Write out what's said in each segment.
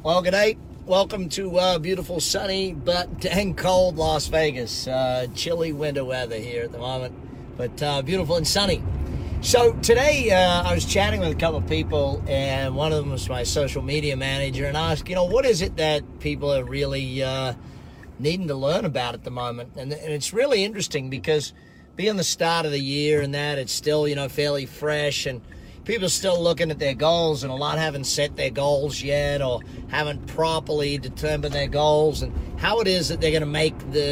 Well, good day. Welcome to beautiful, sunny, but dang cold Las Vegas. Chilly winter weather here at the moment, but beautiful and sunny. So today I was chatting with a couple of people, and one of them was my social media manager, and I asked, what is it that people are really needing to learn about at the moment? And it's really interesting because being the start of the year and that, it's still, fairly fresh, and people are still looking at their goals, and a lot haven't set their goals yet or haven't properly determined their goals and how it is that they're going to make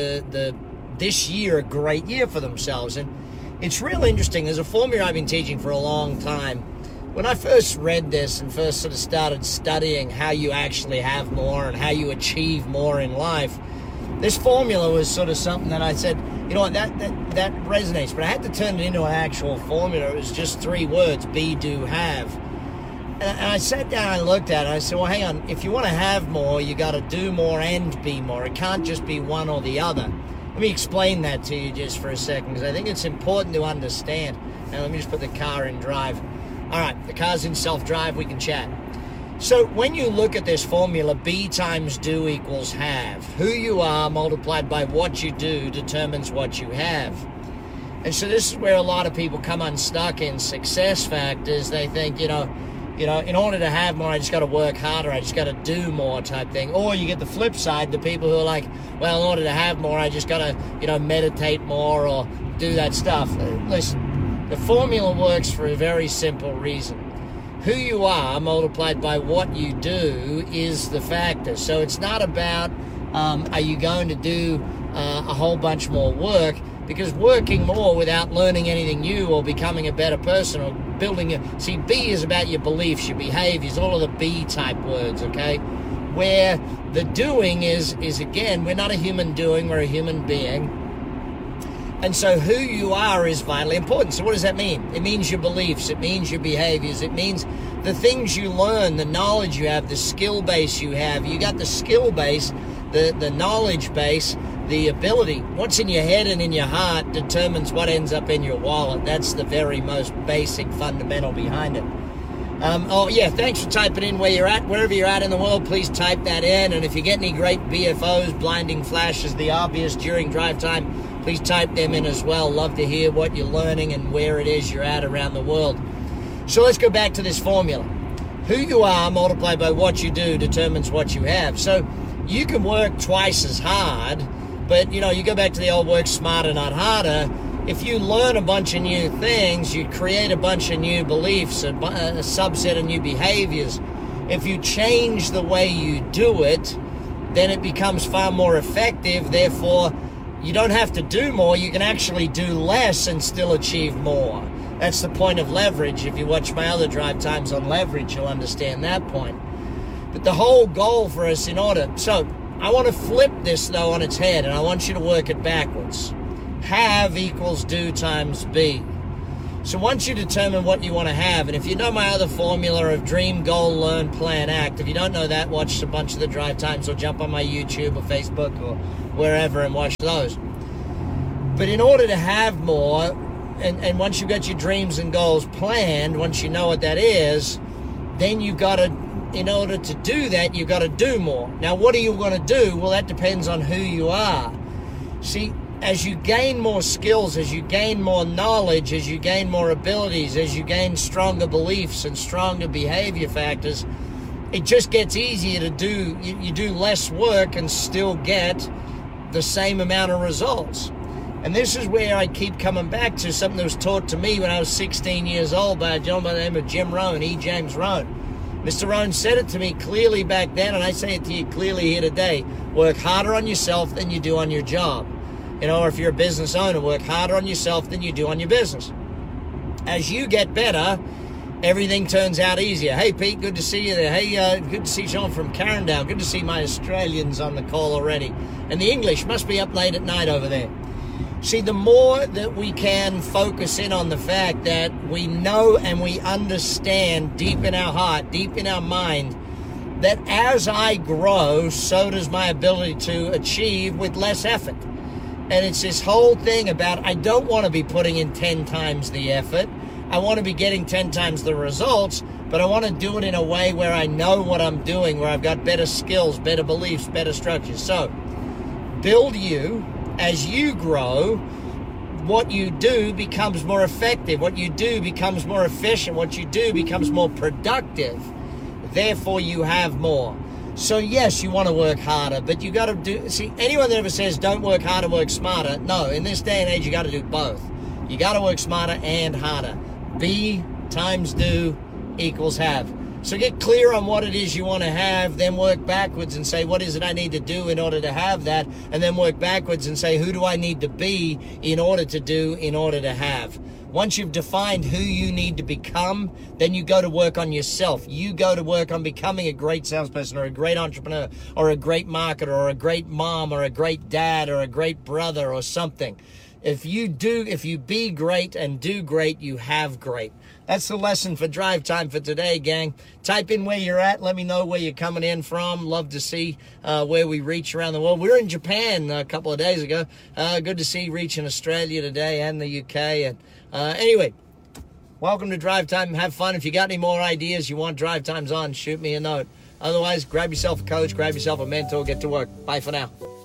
this year a great year for themselves. And it's really interesting. There's a formula I've been teaching for a long time. When I first read this and first sort of started studying how you actually have more and how you achieve more in life, this formula was sort of something that I said, that resonates. But I had to turn it into an actual formula. It was just 3 words: be, do, have. And I sat down and looked at it. And I said, well, hang on. If you want to have more, you got to do more and be more. It can't just be one or the other. Let me explain that to you just for a second, because I think it's important to understand. Now, let me just put the car in drive. All right, the car's in self-drive. We can chat. So when you look at this formula, be times do equals have. Who you are multiplied by what you do determines what you have. And so this is where a lot of people come unstuck in success factors. They think, in order to have more, I just got to work harder. I just got to do more type thing. Or you get the flip side, the people who are like, well, in order to have more, I just got to, meditate more or do that stuff. Listen, the formula works for a very simple reason. Who you are multiplied by what you do is the factor. So it's not about are you going to do a whole bunch more work, because working more without learning anything new or becoming a better person or building see, B is about your beliefs, your behaviors, all of the B type words, okay? Where the doing is again, we're not a human doing, we're a human being. And so who you are is vitally important. So what does that mean? It means your beliefs. It means your behaviors. It means the things you learn, the knowledge you have, the skill base you have. You got the skill base, the knowledge base, the ability. What's in your head and in your heart determines what ends up in your wallet. That's the very most basic fundamental behind it. Thanks for typing in where you're at. Wherever you're at in the world, please type that in. And if you get any great BFOs, blinding flashes, the obvious during drive time, please type them in as well. Love to hear what you're learning and where it is you're at around the world. So let's go back to this formula. Who you are multiplied by what you do determines what you have. So you can work twice as hard, but you go back to the old work smarter, not harder. If you learn a bunch of new things, you create a bunch of new beliefs, a subset of new behaviors. If you change the way you do it, then it becomes far more effective. Therefore, you don't have to do more. You can actually do less and still achieve more. That's the point of leverage. If you watch my other drive times on leverage, you'll understand that point. But the whole goal for us so I want to flip this though on its head, and I want you to work it backwards. Have equals do times be. So once you determine what you want to have, and if you know my other formula of dream, goal, learn, plan, act, if you don't know that, watch a bunch of the drive times or jump on my YouTube or Facebook or wherever and watch those. But in order to have more, and once you've got your dreams and goals planned, once you know what that is, then in order to do that, you've got to do more. Now, what are you going to do? Well, that depends on who you are. See, as you gain more skills, as you gain more knowledge, as you gain more abilities, as you gain stronger beliefs and stronger behavior factors, it just gets easier to do. You do less work and still get the same amount of results. And this is where I keep coming back to something that was taught to me when I was 16 years old by a gentleman by the name of Jim Rohn, E. James Rohn. Mr. Rohn said it to me clearly back then, and I say it to you clearly here today. Work harder on yourself than you do on your job. Or if you're a business owner, work harder on yourself than you do on your business. As you get better, everything turns out easier. Hey, Pete, good to see you there. Hey, good to see Sean from Carindale. Good to see my Australians on the call already. And the English must be up late at night over there. See, the more that we can focus in on the fact that we know and we understand deep in our heart, deep in our mind, that as I grow, so does my ability to achieve with less effort. And it's this whole thing about I don't want to be putting in 10 times the effort. I want to be getting 10 times the results. but I want to do it in a way where I know what I'm doing, where I've got better skills, better beliefs, better structures. So, build you. As you grow, what you do becomes more effective. What you do becomes more efficient. What you do becomes more productive. Therefore, you have more. So, yes, you want to work harder, but you got to do... See, anyone that ever says don't work harder, work smarter, no, in this day and age, you got to do both. You got to work smarter and harder. Be times do equals have. So get clear on what it is you want to have, then work backwards and say, what is it I need to do in order to have that? And then work backwards and say, who do I need to be in order to do, in order to have? Once you've defined who you need to become, then you go to work on yourself. You go to work on becoming a great salesperson or a great entrepreneur or a great marketer or a great mom or a great dad or a great brother or something. If you be great and do great, you have great. That's the lesson for Drive Time for today, gang. Type in where you're at. Let me know where you're coming in from. Love to see where we reach around the world. We were in Japan a couple of days ago. Good to see reach in Australia today and the UK. And anyway, welcome to Drive Time. Have fun. If you got any more ideas you want Drive Times on, shoot me a note. Otherwise, grab yourself a coach, grab yourself a mentor, get to work. Bye for now.